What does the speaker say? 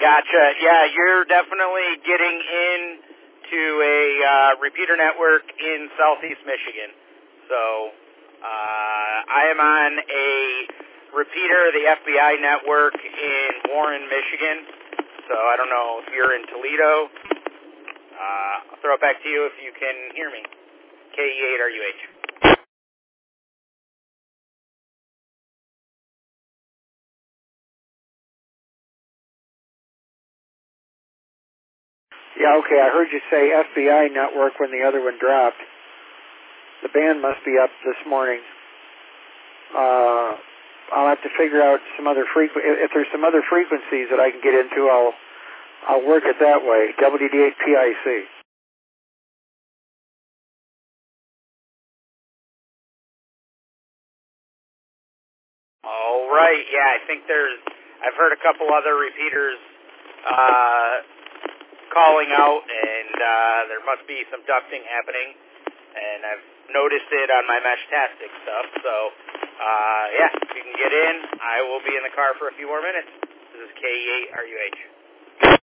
Gotcha. Yeah, you're definitely getting in to a repeater network in Southeast Michigan. So I am on a repeater, the FBI network in Warren, Michigan. So I don't know if you're in Toledo. I'll throw it back to you if you can hear me. KE8RUH. Yeah, okay, I heard you say FBI network when the other one dropped. The band must be up this morning. I'll have to figure out some other if there's some other frequencies that I can get into, I'll work it that way. WD8PIC. All right. Yeah, I think I've heard a couple other repeaters calling out, and there must be some ducting happening, and I've noticed it on my Meshtastic stuff. So, yeah, if you can get in, I will be in the car for a few more minutes. This is KE8RUH.